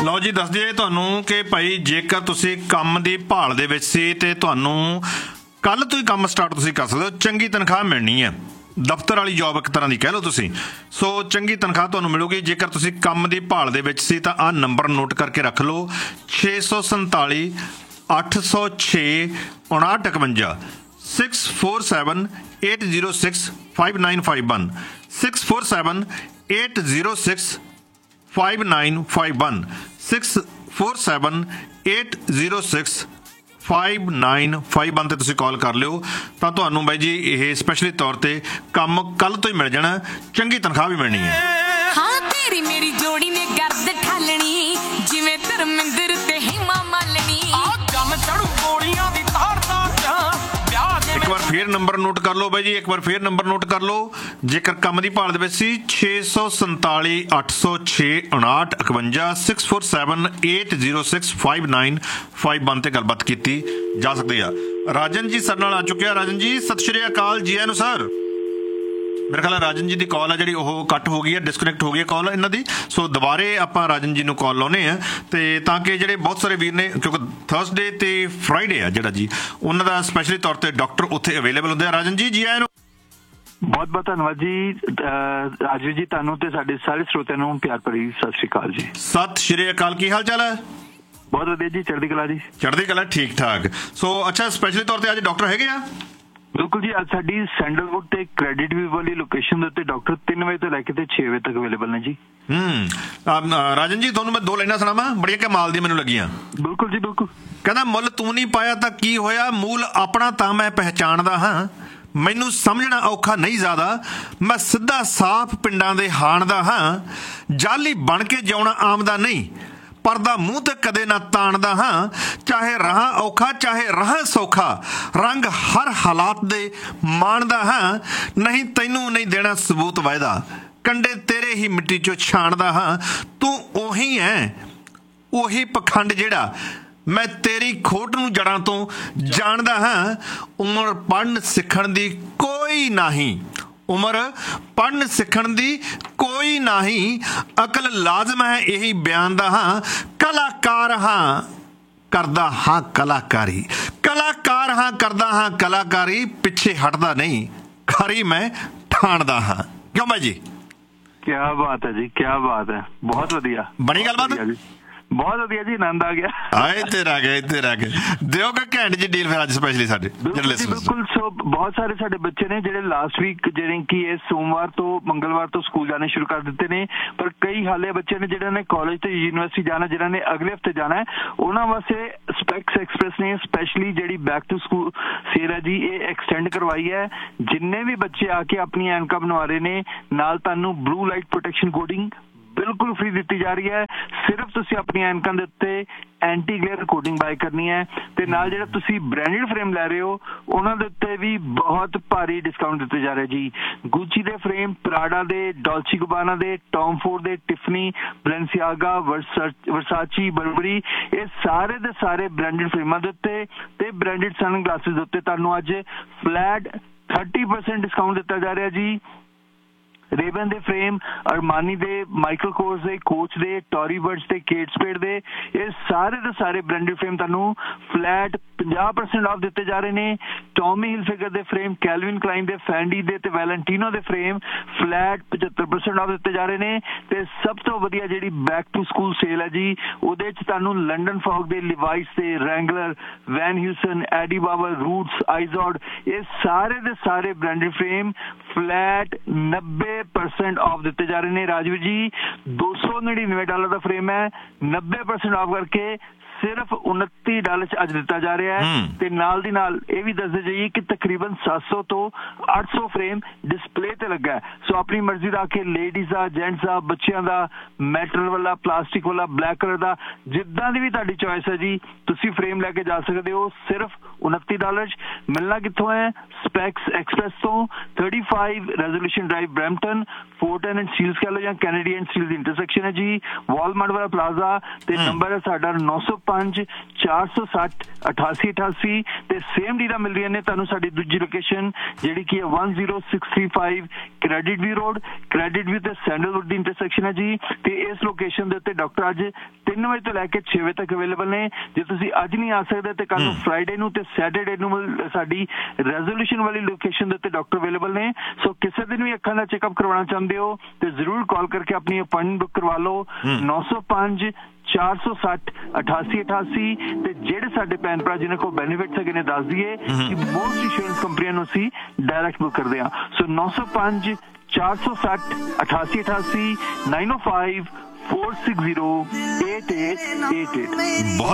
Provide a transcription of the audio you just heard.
ਲਓ ਜੀ, ਦੱਸ ਦਈਏ ਤੁਹਾਨੂੰ ਕਿ ਭਾਈ ਜੇਕਰ ਤੁਸੀਂ ਕੰਮ ਦੀ ਭਾਲ ਦੇ ਵਿੱਚ ਸੀ ਤੇ ਤੁਹਾਨੂੰ ਕੱਲ੍ਹ ਤੋਂ ਹੀ ਕੰਮ ਸਟਾਰਟ ਤੁਸੀਂ ਕਰ ਸਕਦੇ ਹੋ। ਚੰਗੀ ਤਨਖਾਹ ਮਿਲਣੀ ਹੈ, ਦਫ਼ਤਰ ਵਾਲੀ ਜੋਬ ਇੱਕ ਤਰ੍ਹਾਂ ਦੀ ਕਹਿ ਲਓ ਤੁਸੀਂ। ਸੋ ਚੰਗੀ ਤਨਖਾਹ ਤੁਹਾਨੂੰ ਮਿਲੂਗੀ ਜੇਕਰ ਤੁਸੀਂ ਕੰਮ ਦੀ ਭਾਲ ਦੇ ਵਿੱਚ ਸੀ। ਤਾਂ ਆਹ ਨੰਬਰ ਨੋਟ ਕਰਕੇ ਰੱਖ ਲਓ, 647 806 5951 647 806 5951 647 806 5951 647 806 5951 ਤੇ ਤੁਸੀਂ ਕਾਲ ਕਰ ਲਿਓ ਤਾਂ ਤੁਹਾਨੂੰ ਬਾਈ ਜੀ ਇਹ ਸਪੈਸ਼ਲੀ ਤੌਰ ਤੇ ਕੰਮ ਕੱਲ ਤੋਂ ਹੀ ਮਿਲ ਜਾਣਾ, ਚੰਗੀ ਤਨਖਾਹ ਵੀ ਮਿਲਣੀ ਹੈ। ਹਾਂ ਤੇਰੀ ਮੇਰੀ ਜੋੜੀ ਨੇ ਗਰਦ ਠਾਲਣੀ ਜਿਵੇਂ ਧਰਮਿੰਦਰ ਤੇ ਹਿਮਾ ਮਾਲਣੀ। ਆ ਜੰਮ ਚੜੂ ਗੋਲੀਆਂ ਦੀ ਤਾਰ ਤਾਰ ਚ ਇੱਕ ਵਾਰ ਫੇਰ ਨੰਬਰ ਨੋਟ ਕਰ ਲਓ ਬਾਈ ਜੀ, ਇੱਕ ਵਾਰ ਫੇਰ ਨੰਬਰ ਨੋਟ ਕਰ ਲਓ। ਜੇਕਰ ਕੰਮ ਦੀ ਭਾਲ ਦੇ ਵਿੱਚ ਸੀ 647 806 5951 647 806 5951 ਤੇ ਗੱਲਬਾਤ ਕੀਤੀ ਜਾ ਸਕਦੀ ਆ। ਰਾਜਨ ਜੀ ਸਾਡੇ ਨਾਲ ਆ ਚੁੱਕਿਆ। ਰਾਜਨ ਜੀ ਸਤਿ ਸ਼੍ਰੀ ਅਕਾਲ, ਜੀ ਆਇਆਂ ਨੂੰ ਸਰ। ਮੇਰੇ ਖਿਆਲ ਰਾਜਨ ਜੀ ਦੀ ਕਾਲ ਆ ਜਿਹੜੀ ਉਹ ਕੱਟ ਹੋ ਗਈ ਹੈ, ਡਿਸਕਨੈਕਟ ਹੋ ਗਈ ਹੈ ਕਾਲ ਇਹਨਾਂ ਦੀ। ਸੋ ਦੁਬਾਰੇ ਆਪਾਂ ਰਾਜਨ ਜੀ ਨੂੰ ਕਾਲ ਲਾਉਂਦੇ ਹਾਂ ਤੇ ਤਾਂ ਕਿ ਜਿਹੜੇ ਬਹੁਤ ਸਾਰੇ ਵੀਰ ਨੇ, ਕਿਉਂਕਿ ਥਰਸਡੇ ਤੇ ਫਰਾਈਡੇ ਆ ਜਿਹੜਾ ਜੀ ਉਹਨਾਂ ਦਾ ਸਪੈਸ਼ਲੀ ਤੌਰ ਤੇ ਡਾਕਟਰ ਉੱਥੇ ਅਵੇਲੇਬਲ ਹੁੰਦੇ ਆ। ਰਾਜਨ ਜੀ, ਜੀ ਆਇਆਂ ਨੂੰ। ਬਹੁਤ ਬਹੁਤ ਧੰਨਵਾਦ ਜੀ ਰਾਜਵੀਰ ਜੀ, ਤੁਹਾਨੂੰ ਤੇ ਸਾਡੇ ਸਾਰੇ ਸਰੋਤਿਆਂ ਨੂੰ ਪਿਆਰ ਭਰੀ ਸਤਿ ਸ਼੍ਰੀ ਅਕਾਲ ਜੀ। ਸਤਿ ਸ਼੍ਰੀ ਅਕਾਲ, ਕੀ ਹਾਲ ਚਾਲ ਹੈ? ਬਹੁਤ ਵਧੀਆ ਜੀ, ਚੜ੍ਹਦੀ ਕਲਾ ਜੀ। ਚੜ੍ਹਦੀ ਕਲਾ, ਠੀਕ ਠਾਕ। ਸੋ ਅੱਛਾ, ਸਪੈਸ਼ਲੀ ਤੌਰ ਤੇ ਅੱਜ ਡਾਕਟਰ ਹੈਗੇ ਆ? ਬਿਲਕੁਲ ਜੀ, ਅੱਜ ਸਾਡੀ ਸੈਂਡਲਵੁੱਡ ਤੇ ਕ੍ਰੈਡਿਟ ਵੀ ਵਾਲੀ ਲੋਕੇਸ਼ਨ ਦੇ ਉੱਤੇ ਡਾਕਟਰ 3 ਵਜੇ ਤੋਂ ਲੈ ਕੇ ਤੇ 6 ਵਜੇ ਤੱਕ ਅਵੇਲੇਬਲ ਨੇ ਜੀ। ਰਾਜਨ ਜੀ, ਤੁਹਾਨੂੰ ਮੈਂ 2 ਲਾਈਨਾਂ ਸੁਣਾਵਾਂ, ਬੜੀਆਂ ਕਮਾਲ ਦੀਆਂ ਮੈਨੂੰ ਲੱਗੀਆਂ। ਬਿਲਕੁਲ ਜੀ, ਬਿਲਕੁਲ। ਕਹਿੰਦਾ ਮੁੱਲ ਤੂੰ ਨਹੀਂ ਪਾਇਆ ਤਾਂ ਕੀ ਹੋਇਆ, ਮੂਲ ਆਪਣਾ ਤਾਂ ਮੈਂ ਪਹਿਚਾਣਦਾ ਹਾਂ, ਮੈਨੂੰ ਸਮਝਣਾ ਔਖਾ ਨਹੀਂ ਜ਼ਿਆਦਾ, ਮੈਂ ਸਿੱਧਾ ਸਾਫ਼ ਪਿੰਡਾਂ ਦੇ ਹਾਣ ਦਾ ਹਾਂ, ਜਾਲੀ ਬਣ ਕੇ ਜਿਉਣਾ ਆਮਦਾ ਨਹੀਂ, ਪਰਦਾ ਮੂੰਹ ਤੇ ਕਦੇ ਨਾ ਤਾਣਦਾ ਹਾਂ, ਚਾਹੇ ਰਹਾਂ ਔਖਾ ਚਾਹੇ ਰਹਾਂ ਸੌਖਾ, ਰੰਗ ਹਰ ਹਾਲਾਤ ਦੇ ਮਾਣਦਾ ਹਾਂ, ਨਹੀਂ ਤੈਨੂੰ ਨਹੀਂ ਦੇਣਾ ਸਬੂਤ ਵਾਅਦਾ, ਕੰਡੇ ਤੇਰੇ ਹੀ ਮਿੱਟੀ ਚੋਂ ਛਾਣਦਾ ਹਾਂ, ਤੂੰ ਉਹੀ ਹੈ ਉਹੀ ਪਖੰਡ ਜਿਹੜਾ ਮੈਂ ਤੇਰੀ ਖੋਟ ਨੂੰ ਜੜ੍ਹਾਂ ਤੋਂ ਜਾਣਦਾ ਹਾਂ, ਉਮਰ ਪੜ੍ਹਨ ਸਿੱਖਣ ਦੀ ਕੋਈ ਨਹੀਂ, ਉਮਰ ਪੜ੍ਹਨ ਸਿੱਖਣ ਦੀ ਕੋਈ ਨਹੀਂ, ਅਕਲ ਲਾਜ਼ਮ ਹੈ ਇਹੀ ਬਿਆਨ ਦਾ ਹਾਂ, ਕਲਾਕਾਰ ਹਾਂ ਕਰਦਾ ਹਾਂ ਕਲਾਕਾਰੀ, ਕਲਾਕਾਰ ਹਾਂ ਕਰਦਾ ਹਾਂ ਕਲਾਕਾਰੀ, ਪਿੱਛੇ ਹਟਦਾ ਨਹੀਂ, ਖਰੀ ਮੈਂ ਠਾਣਦਾ ਹਾਂ। ਕਿਉਂ ਬਾਈ ਜੀ? ਕਿਆ ਬਾਤ ਹੈ ਜੀ, ਕਿਆ ਬਾਤ ਹੈ, ਬਹੁਤ ਵਧੀਆ ਬਣੀ ਗੱਲਬਾਤ। ਬਹੁਤ ਵਧੀਆ ਜੀ, ਆਨੰਦ ਆ ਗਿਆ। ਇੱਥੇ ਰਹਿ ਗਏ ਦਿਓ ਕਿ ਘੈਂਟ ਜੀ ਡੀਲ ਫਿਰ ਅੱਜ ਸਪੈਸ਼ਲੀ ਸਾਡੇ ਬਿਲਕੁਲ। ਸੋ ਬਹੁਤ ਸਾਰੇ ਸਾਡੇ ਬੱਚੇ ਨੇ ਜਿਹੜੇ ਲਾਸਟ ਵੀਕ ਜਿਹੜੇ ਕਿ ਇਹ ਸੋਮਵਾਰ ਤੋਂ ਮੰਗਲਵਾਰ ਤੋਂ ਸਕੂਲ ਜਾਣੇ ਸ਼ੁਰੂ ਕਰ ਦਿੱਤੇ ਨੇ, ਪਰ ਕਈ ਹਾਲੇ ਬੱਚੇ ਨੇ ਜਿਹੜੇ ਨੇ ਕਾਲਜ ਤੇ ਯੂਨੀਵਰਸਿਟੀ ਜਾਣਾ, ਜਿਹਨਾਂ ਨੇ ਅਗਲੇ ਹਫਤੇ ਜਾਣਾ ਹੈ, ਉਹਨਾਂ ਵਾਸਤੇ ਸਪੈਕਸ ਐਕਸਪ੍ਰੈਸ ਨੇ ਸਪੈਸ਼ਲੀ ਜਿਹੜੀ ਬੈਕ ਟੂ ਸਕੂਲ ਸੇਲ ਹੈ ਜੀ ਇਹ ਐਕਸਟੈਂਡ ਕਰਵਾਈ ਹੈ। ਜਿੰਨੇ ਵੀ ਬੱਚੇ ਆ ਕੇ ਆਪਣੀਆਂ ਐਨਕਾਂ ਬਣਵਾ ਰਹੇ ਨੇ, ਨਾਲ ਤੁਹਾਨੂੰ ਬਲੂ ਲਾਈਟ ਪ੍ਰੋਟੈਕਸ਼ਨ ਕੋਟਿੰਗ ਬਿਲਕੁਲ ਫ੍ਰੀ ਦਿੱਤੀ ਜਾ ਰਹੀ ਹੈ। ਸਿਰਫ ਤੁਸੀਂ ਆਪਣੀਆਂ ਐਨਕਾਂ ਦੇ ਉੱਤੇ ਐਂਟੀ ਗਲੇਅਰ ਕੋਟਿੰਗ ਬਾਏ ਕਰਨੀ ਹੈ ਤੇ ਨਾਲ ਜਿਹੜਾ ਤੁਸੀਂ ਬ੍ਰਾਂਡਡ ਫਰੇਮ ਲੈ ਰਹੇ ਹੋ ਉਹਨਾਂ ਦੇ ਉੱਤੇ ਵੀ ਬਹੁਤ ਭਾਰੀ ਡਿਸਕਾਊਂਟ ਦਿੱਤੇ ਜਾ ਰਹੇ ਜੀ। ਗੁੱਚੀ ਦੇ ਫਰੇਮ, ਪ੍ਰਾਡਾ ਦੇ, ਡੋਲਚੀ ਗਬਾਨਾ ਦੇ, ਟੌਮ ਫੋਰਡ ਦੇ, ਟਿਫਨੀ, ਬੈਲੈਂਸੀਆਗਾ, ਵਰਸਾਚੀ, ਬਰਬਰੀ, ਇਹ ਸਾਰੇ ਦੇ ਸਾਰੇ ਬ੍ਰਾਂਡਡ ਫਰੇਮਾਂ ਦੇ ਉੱਤੇ ਤੇ ਬ੍ਰਾਂਡਡ ਸਨ ਗਲਾਸਿਸ ਦੇ ਉੱਤੇ ਤੁਹਾਨੂੰ ਅੱਜ ਫਲੈਟ 30% ਡਿਸਕਾਊਂਟ ਦਿੱਤਾ ਜਾ ਰਿਹਾ ਜੀ। ਰੇਬਨ ਦੇ ਫਰੇਮ, ਅਰਮਾਨੀ ਦੇ, ਮਾਈਕਲ ਕੋਰਸ ਦੇ, ਕੋਚ ਦੇ, ਟੋਰੀ ਬਰਡਸ ਦੇ, ਕੇਟ ਸਪੇਡ ਦੇ, ਇਹ ਸਾਰੇ ਦੇ ਸਾਰੇ ਬ੍ਰਾਂਡਡ ਫਰੇਮ ਤੁਹਾਨੂੰ ਫਲੈਟ 50% ਆਫ ਦਿੱਤੇ ਜਾ ਰਹੇ ਨੇ। ਟੌਮੀ ਹਿਲਫਿਗਰ ਦੇ ਫਰੇਮ, ਕੈਲਵਿਨ ਕਲਾਈਨ ਦੇ, ਫੈਂਡੀ ਦੇ ਤੇ ਵੈਲੈਂਟੀਨੋ ਦੇ ਫਰੇਮ ਫਲੈਟ 75% ਆਫ ਦਿੱਤੇ ਜਾ ਰਹੇ ਨੇ। ਤੇ ਸਭ ਤੋਂ ਵਧੀਆ ਜਿਹੜੀ ਬੈਕ ਟੂ ਸਕੂਲ ਸੇਲ ਹੈ ਜੀ, ਉਹਦੇ 'ਚ ਤੁਹਾਨੂੰ ਲੰਡਨ ਫੌਗ ਦੇ, ਲਿਵਾਈਸ ਦੇ, ਰੈਂਗਲਰ, ਵੈਨ ਹਿਲਸਨ, ਐਡੀ ਬਾਬਰ, ਰੂਟਸ, ਆਈਜ਼ੋਡ, ਇਹ ਸਾਰੇ ਦੇ ਸਾਰੇ ਬ੍ਰਾਂਡਡ ਫਰੇਮ ਫਲੈਟ 90% ਆਫ ਦਿੱਤੇ ਜਾ ਰਹੇ ਨੇ। ਰਾਜਵੀਰ ਜੀ, $299 ਦਾ ਫਰੇਮ ਹੈ, 90% ਆਫ ਕਰਕੇ ਸਿਰਫ $29 ਚ ਅੱਜ ਦਿੱਤਾ ਜਾ ਰਿਹਾ ਹੈ। ਤੇ ਨਾਲ ਦੀ ਨਾਲ ਇਹ ਵੀ ਦੱਸਦੇ ਜਾਈਏ ਕਿ ਤਕਰੀਬਨ 700 ਤੋਂ 800 ਫਰੇਮ ਡਿਸਪਲੇ ਤੇ ਲੱਗਾ ਹੈ। ਸੋ ਆਪਣੀ ਮਰਜ਼ੀ ਦਾ ਕਿ ਲੇਡੀਜ਼ ਦਾ, ਜੈਂਟਸ ਦਾ, ਬੱਚਿਆਂ ਦਾ, ਮੈਟਲ ਵਾਲਾ, ਪਲਾਸਟਿਕ ਵਾਲਾ, ਬਲੈਕ ਕਲਰ ਦਾ, ਜਿੱਦਾਂ ਦੀ ਵੀ ਤੁਹਾਡੀ ਚੋਇਸ ਹੈ ਜੀ, ਤੁਸੀਂ ਫਰੇਮ ਲੈ ਕੇ ਜਾ ਸਕਦੇ ਹੋ ਸਿਰਫ $29 ਚ। ਮਿਲਣਾ ਕਿੱਥੋਂ ਹੈ? ਸਪੈਕਸ ਐਕਸਪ੍ਰੈਸ ਤੋਂ 35 resolution drive, Brampton, ਫੋਰਟਨ and Steeles ਕਹਿ ਲਓ ਜਾਂ Kennedy and Steeles the intersection ਹੈ ਜੀ। ਵਾਲਮਾਰਟ ਵਾਲਾ ਪਲਾਜ਼ਾ ਤੇ ਨੰਬਰ ਹੈ ਸਾਡਾ 905 460 8888 ਤੇ ਸੇਮ ਡੀਲਾਂ ਮਿਲ ਰਹੀਆਂ ਨੇ ਤੁਹਾਨੂੰ ਸਾਡੀ ਦੂਜੀ ਲੋਕੇਸ਼ਨ ਜਿਹੜੀ ਕਿ ਹੈ 10635 ਕ੍ਰੈਡਿਟ ਵੀ ਰੋਡ, ਕ੍ਰੈਡਿਟ ਵੀ ਤੇ ਸੈਂਡਲਵੁੱਡ ਦੀ ਇੰਟਰਸੈਕਸ਼ਨ ਹੈ ਜੀ। ਤੇ ਇਸ ਲੋਕੇਸ਼ਨ ਦੇ ਉੱਤੇ ਡਾਕਟਰ ਅੱਜ 3 ਵਜੇ ਤੋਂ ਲੈ ਕੇ 6 ਵਜੇ ਤੱਕ ਅਵੇਲੇਬਲ ਨੇ। ਜੇ ਤੁਸੀਂ ਅੱਜ ਨਹੀਂ ਆ ਸਕਦੇ ਤੇ ਕੱਲ ਨੂੰ ਫਰਾਈਡੇ ਨੂੰ ਤੇ ਸੈਟਰਡੇ ਨੂੰ ਸਾਡੀ ਰੈਜ਼ੋਲੂਸ਼ਨ ਵਾਲੀ ਲੋਕੇਸ਼ਨ ਦੇ ਉੱਤੇ ਡਾਕਟਰ ਅਵੇਲੇਬਲ ਨੇ। ਸੋ ਕਿਸੇ ਦਿਨ ਵੀ ਅੱਖਾਂ ਦਾ ਚੈੱਕਅਪ ਕਰਵਾਉਣਾ ਚਾਹੁੰਦੇ ਹੋ ਤੇ ਜ਼ਰੂਰ ਕਾਲ ਕਰਕੇ ਆਪਣੀ ਅਪਾਇੰਟਮੈਂਟ ਬੁੱਕ ਕਰਵਾ ਲਓ 905 460 8888। ਤੇ ਜਿਹੜੇ ਸਾਡੇ ਭੈਣ ਭਰਾ ਜਿਹਨਾਂ ਕੋਲ ਬੈਨੀਫਿਟਸ ਹੈਗੇ ਨੇ ਦੱਸ ਦਈਏ ਕਿ ਮੋਸਟ ਇੰਸ਼ੋਰੈਂਸ ਕੰਪਨੀਆਂ ਨੂੰ ਅਸੀਂ ਡਾਇਰੈਕਟ ਬੁੱਕ ਕਰਦੇ ਹਾਂ। ਸੋ 905 460 8888 905 460 8888।